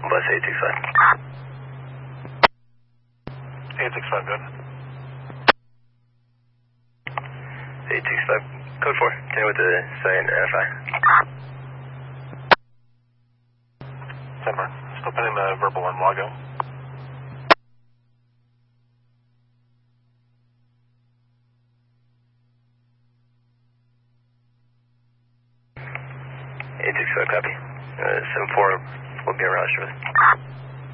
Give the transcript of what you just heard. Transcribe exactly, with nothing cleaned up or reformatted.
Bus eight six five. eight six five, good. eight six five, code four. Continue with the site F I. Denver. Still pending the verbal and Wago. eight six five, copy. Uh, seven four will be around, Roger.